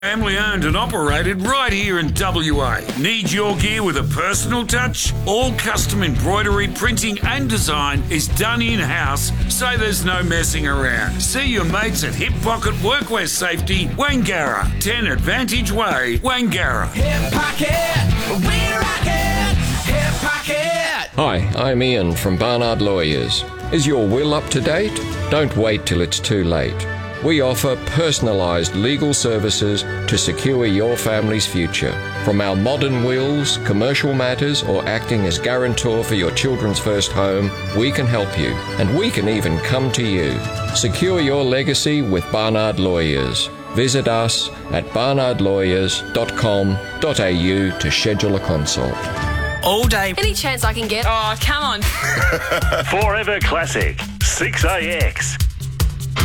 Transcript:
Family owned and operated right here in WA. Need your gear with a personal touch? All custom embroidery, printing and design is done in-house, so there's no messing around. See your mates at Hip Pocket Workwear Safety, Wangara, 10 Advantage Way, Wangara. Hip Pocket, we rock it. Hip Pocket. Hi, I'm Ian from Barnard Lawyers. Is your will up to date? Don't wait till it's too late. We offer personalised legal services to secure your family's future. From our modern wills, commercial matters, or acting as guarantor for your children's first home, we can help you, and we can even come to you. Secure your legacy with Barnard Lawyers. Visit us at barnardlawyers.com.au to schedule a consult. All day. Any chance I can get? Oh, come on. Forever Classic, 6AX.